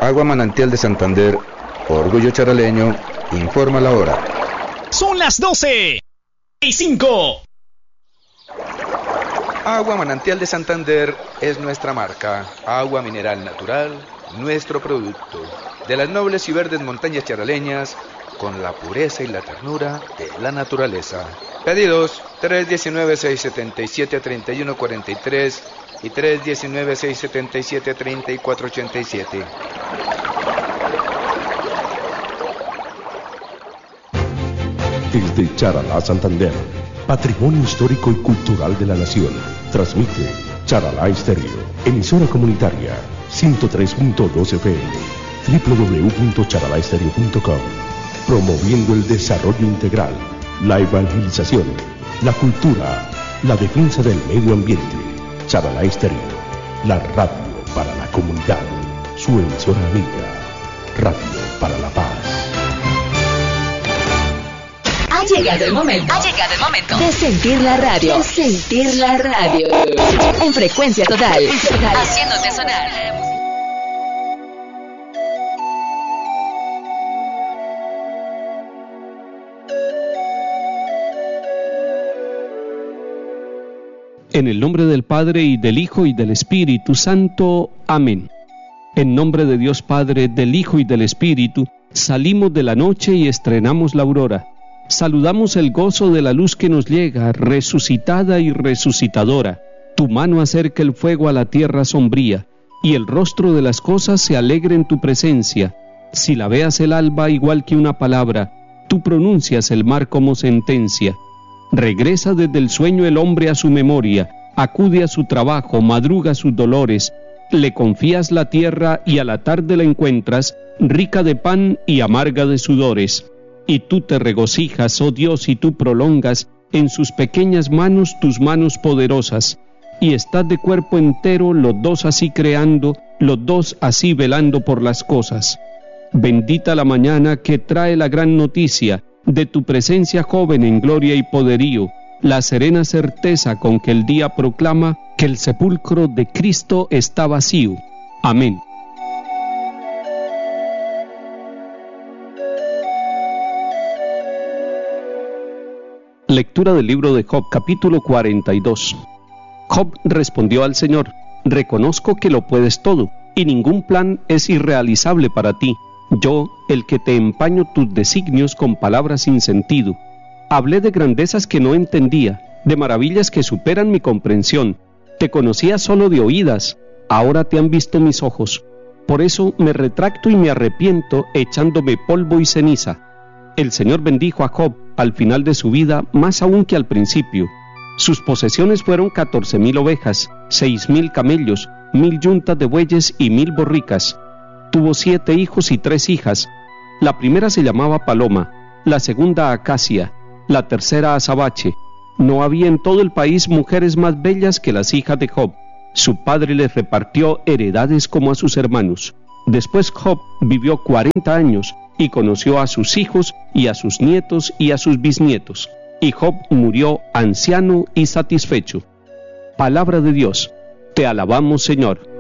Agua Manantial de Santander, orgullo charaleño, informa la hora. Son las 12:05. Agua Manantial de Santander es nuestra marca. Agua mineral natural, nuestro producto. De las nobles y verdes montañas charaleñas, con la pureza y la ternura de la naturaleza. Pedidos 319-677-3143 y 319-677-3487. Desde Charalá, Santander, patrimonio histórico y cultural de la nación, transmite Charalá Estéreo, emisora comunitaria, 103.2 FM, www.charalaestereo.com, promoviendo el desarrollo integral, la evangelización, la cultura, la defensa del medio ambiente. Charalá Estéreo, la radio para la comunidad, su emisora amiga, radio para la paz. Ha llegado el momento de sentir la radio. En frecuencia total. Haciéndote sonar. En el nombre del Padre, y del Hijo, y del Espíritu Santo. Amén. En nombre de Dios Padre, del Hijo y del Espíritu, salimos de la noche y estrenamos la aurora. Saludamos el gozo de la luz que nos llega, resucitada y resucitadora. Tu mano acerca el fuego a la tierra sombría, y el rostro de las cosas se alegre en tu presencia. Si la veas el alba igual que una palabra, tú pronuncias el mar como sentencia. Regresa desde el sueño el hombre a su memoria, acude a su trabajo, madruga sus dolores, le confías la tierra y a la tarde la encuentras, rica de pan y amarga de sudores. Y tú te regocijas, oh Dios, y tú prolongas en sus pequeñas manos tus manos poderosas, y estás de cuerpo entero, los dos así creando, los dos así velando por las cosas. Bendita la mañana que trae la gran noticia de tu presencia joven en gloria y poderío, la serena certeza con que el día proclama que el sepulcro de Cristo está vacío. Amén. Lectura del libro de Job, capítulo 42. Job respondió al Señor: reconozco que lo puedes todo, y ningún plan es irrealizable para ti. Yo, el que te empaño tus designios con palabras sin sentido. Hablé de grandezas que no entendía, de maravillas que superan mi comprensión. Te conocía solo de oídas, ahora te han visto mis ojos. Por eso me retracto y me arrepiento, echándome polvo y ceniza. El Señor bendijo a Job al final de su vida, más aún que al principio. Sus posesiones fueron 14,000 ovejas, 6,000 camellos, 1,000 yuntas de bueyes y 1,000 borricas. Tuvo 7 hijos y 3 hijas. La primera se llamaba Paloma, la segunda Acacia, la tercera Azabache. No había en todo el país mujeres más bellas que las hijas de Job. Su padre les repartió heredades como a sus hermanos. Después Job vivió 40 años y conoció a sus hijos y a sus nietos y a sus bisnietos. Y Job murió anciano y satisfecho. Palabra de Dios. Te alabamos, Señor.